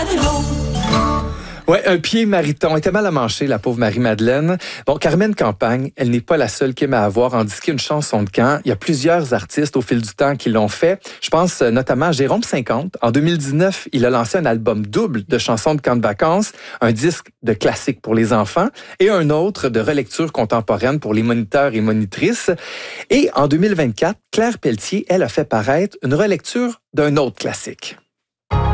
Ouais, un pied mariton. Elle était mal à mancher, la pauvre Marie-Madeleine. Bon, Carmen Campagne, elle n'est pas la seule qui aime à avoir en disqué une chanson de camp. Il y a plusieurs artistes au fil du temps qui l'ont fait. Je pense notamment à Jérôme 50. En 2019, il a lancé un album double de chansons de camp de vacances, un disque de classiques pour les enfants et un autre de relecture contemporaine pour les moniteurs et monitrices. Et en 2024, Claire Pelletier, elle a fait paraître une relecture d'un autre classique.